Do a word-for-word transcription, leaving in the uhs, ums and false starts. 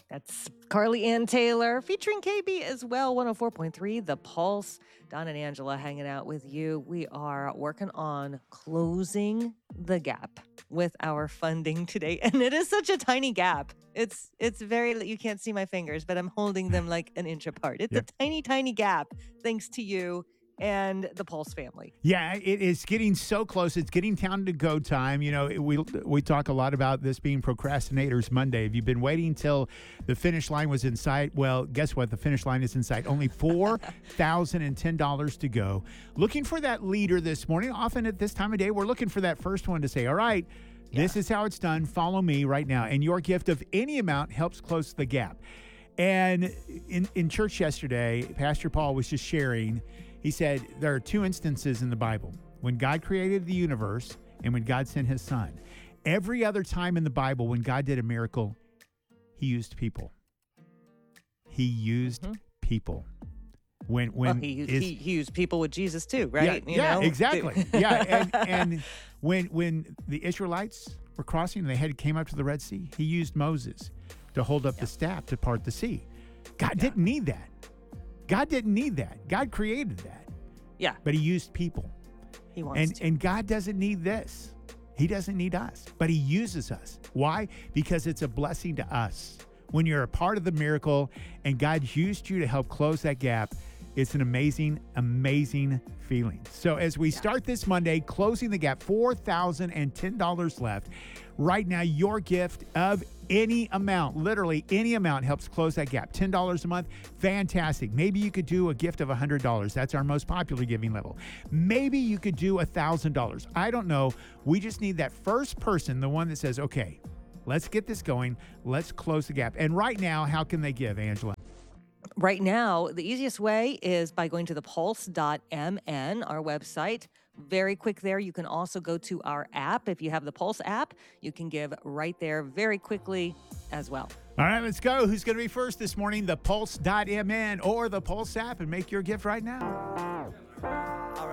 That's Carly Ann Taylor featuring K B as well, one oh four point three The Pulse. Don and Angela hanging out with you. We are working on closing the gap with our funding today. And it is such a tiny gap. It's it's very, you can't see my fingers, but I'm holding them like an inch apart. It's Yep. a tiny, tiny gap thanks to you and the Pulse family. Yeah, it is getting so close. It's getting down to go time. You know, we we talk a lot about this being Procrastinators Monday. Have you been waiting till the finish line was in sight? Well, guess what? The finish line is in sight. Only four thousand ten dollars to go. Looking for that leader this morning. Often at this time of day, we're looking for that first one to say, all right, Yeah. this is how it's done. Follow me right now. And your gift of any amount helps close the gap. And in, in church yesterday, Pastor Paul was just sharing. He said there are two instances in the Bible, when God created the universe and when God sent his son. Every other time in the Bible when God did a miracle, he used people. He used Mhm. people. When when Well, he, is- he, he used people with Jesus too, right? Yeah, You yeah know? exactly. yeah, and, and when when the Israelites were crossing and they had came up to the Red Sea, he used Moses to hold up Yeah. the staff to part the sea. God Yeah. didn't need that. God didn't need that. God created that, Yeah, but he used people. he wants And to. and God doesn't need this. He doesn't need us, but he uses us. Why? Because it's a blessing to us. When you're a part of the miracle and God used you to help close that gap, it's an amazing, amazing feeling. So as we start this Monday, closing the gap, four thousand ten dollars left. Right now, your gift of any amount, literally any amount, helps close that gap. ten dollars a month, fantastic. Maybe you could do a gift of one hundred dollars. That's our most popular giving level. Maybe you could do one thousand dollars. I don't know. We just need that first person, the one that says, okay, let's get this going. Let's close the gap. And right now, how can they give, Angela? Right now, the easiest way is by going to the pulse dot m n, our website. Very quick there. You can also go to our app. If you have the Pulse app, you can give right there very quickly as well. All right, let's go. Who's going to be first this morning? The pulse dot m n or the Pulse app, and make your gift right now.